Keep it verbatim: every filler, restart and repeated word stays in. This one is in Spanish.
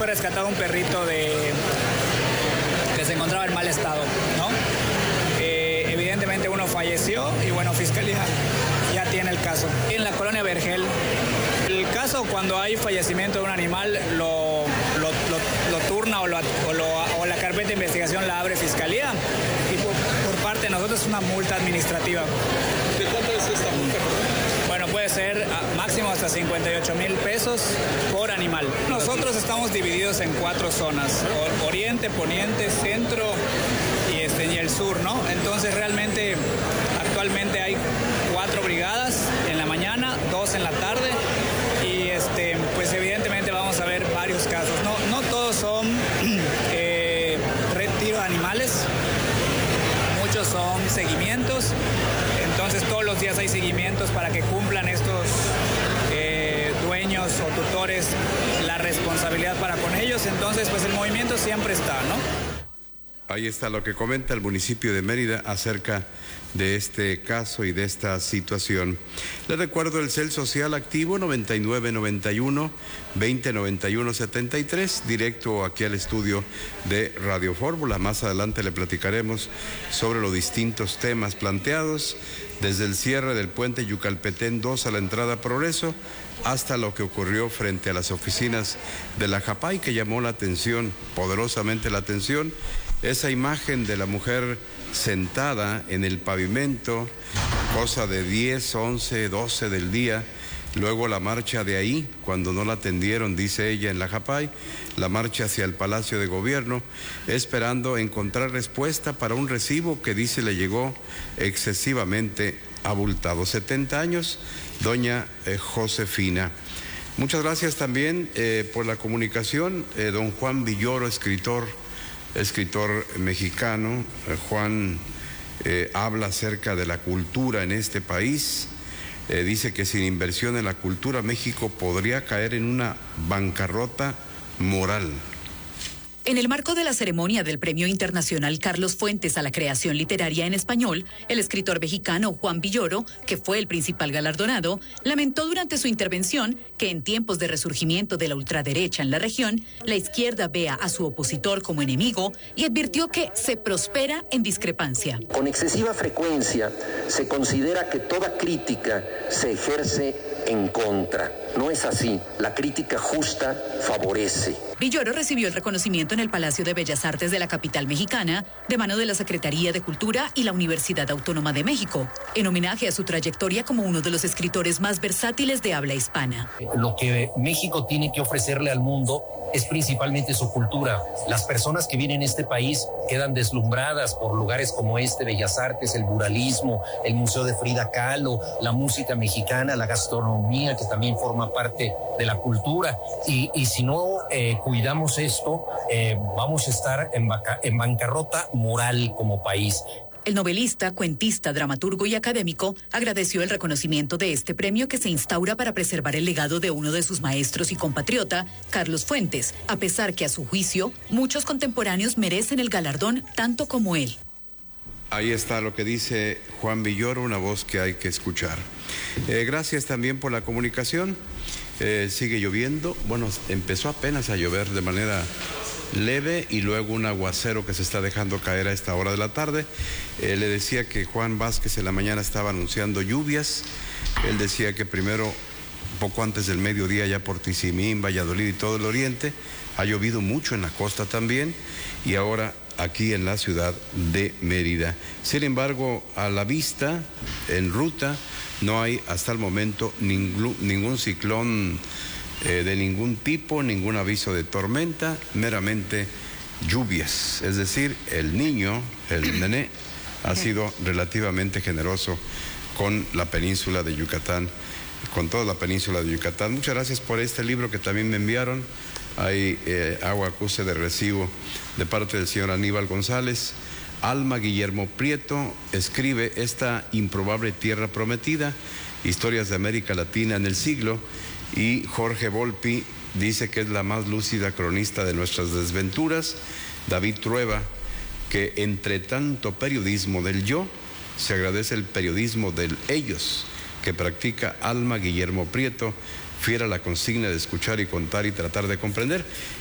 rescatado un perrito de que se encontraba en mal estado, ¿no? Eh, evidentemente uno falleció y bueno, Fiscalía ya tiene el caso. En la colonia Vergel, el caso cuando hay fallecimiento de un animal lo, lo, lo, lo turna o, lo, o, lo, o la carpeta de investigación la abre Fiscalía y por, por parte de nosotros es una multa administrativa. ¿De cuánto es esta multa? Bueno, puede ser máximo hasta cincuenta y ocho mil pesos por animal. Nosotros estamos divididos en cuatro zonas, oriente, poniente, centro y, este, y el sur, ¿no? Entonces realmente actualmente hay cuatro brigadas en la mañana, dos en la tarde y este, pues evidentemente vamos a ver varios casos. No, no todos son eh, retiro de animales, muchos son seguimientos, entonces todos los días hay seguimientos para que cumplan estos eh, dueños o tutores la responsabilidad para con ellos, entonces pues el movimiento siempre está, ¿no? Ahí está lo que comenta el municipio de Mérida acerca de este caso y de esta situación. Le recuerdo el cel social activo noventa y nueve noventa y uno veinte noventa y uno setenta y tres, directo aquí al estudio de Radio Fórmula. Más adelante le platicaremos sobre los distintos temas planteados, desde el cierre del puente Yucalpetén dos a la entrada Progreso, hasta lo que ocurrió frente a las oficinas de la Japay, que llamó la atención, poderosamente la atención, esa imagen de la mujer sentada en el pavimento, cosa de diez, once, doce del día, luego la marcha de ahí, cuando no la atendieron, dice ella, en la Japay, la marcha hacia el Palacio de Gobierno, esperando encontrar respuesta para un recibo que dice le llegó excesivamente abultado. setenta años, doña eh, Josefina. Muchas gracias también eh, por la comunicación, eh, don Juan Villoro, escritor, escritor mexicano. eh, Juan eh, habla acerca de la cultura en este país, eh, dice que sin inversión en la cultura México podría caer en una bancarrota moral. En el marco de la ceremonia del Premio Internacional Carlos Fuentes a la Creación Literaria en Español, el escritor mexicano Juan Villoro, que fue el principal galardonado, lamentó durante su intervención que en tiempos de resurgimiento de la ultraderecha en la región, la izquierda vea a su opositor como enemigo y advirtió que se prospera en discrepancia. Con excesiva frecuencia se considera que toda crítica se ejerce en contra. No es así. La crítica justa favorece. Villoro recibió el reconocimiento en el Palacio de Bellas Artes de la capital mexicana, de mano de la Secretaría de Cultura y la Universidad Autónoma de México, en homenaje a su trayectoria como uno de los escritores más versátiles de habla hispana. Lo que México tiene que ofrecerle al mundo es principalmente su cultura. Las personas que vienen a este país quedan deslumbradas por lugares como este, Bellas Artes, el muralismo, el Museo de Frida Kahlo, la música mexicana, la gastronomía, que también forma parte de la cultura. Y, y si no eh, cuidamos esto, eh, vamos a estar en, vaca, en bancarrota moral como país. El novelista, cuentista, dramaturgo y académico agradeció el reconocimiento de este premio que se instaura para preservar el legado de uno de sus maestros y compatriota, Carlos Fuentes, a pesar que a su juicio muchos contemporáneos merecen el galardón tanto como él. Ahí está lo que dice Juan Villoro, una voz que hay que escuchar. Eh, gracias también por la comunicación. Eh, sigue lloviendo, bueno, empezó apenas a llover de manera leve y luego un aguacero que se está dejando caer a esta hora de la tarde. Eh, le decía que Juan Vázquez en la mañana estaba anunciando lluvias. Él decía que primero, poco antes del mediodía, ya por Tizimín, Valladolid y todo el oriente, ha llovido mucho en la costa también y ahora aquí en la ciudad de Mérida. Sin embargo, a la vista, en ruta, no hay hasta el momento ningún, ningún ciclón eh, de ningún tipo, ningún aviso de tormenta, meramente lluvias. Es decir, el niño, el nené, ha sido relativamente generoso con la península de Yucatán, con toda la península de Yucatán. Muchas gracias por este libro que también me enviaron. Hay eh, agua acuse de recibo de parte del señor Aníbal González. Alma Guillermo Prieto escribe esta improbable tierra prometida, historias de América Latina en el siglo, y Jorge Volpi dice que es la más lúcida cronista de nuestras desventuras. David Trueba, que entre tanto periodismo del yo, se agradece el periodismo del ellos, que practica Alma Guillermo Prieto, fiel a la consigna de escuchar y contar y tratar de comprender.